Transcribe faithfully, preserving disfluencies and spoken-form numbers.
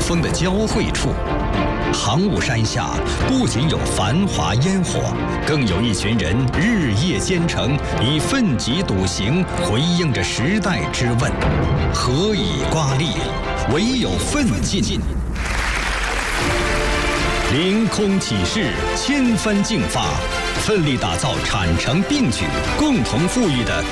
峰的交汇处。航雾山下不仅有繁华烟火，更有一群人日夜兼程，以奋楫笃行回应着时代之问。何以刮砺，唯有奋进。凌空起势，千帆竞发，奋力打造产城并举、共同富裕的